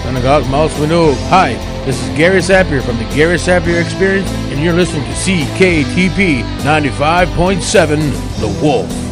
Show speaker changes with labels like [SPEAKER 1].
[SPEAKER 1] Synagogue Mouse Minogue. Hi, this is Gary Sapir from the Gary Sapir Experience, and you're listening to CKTP 95.7 The Wolf.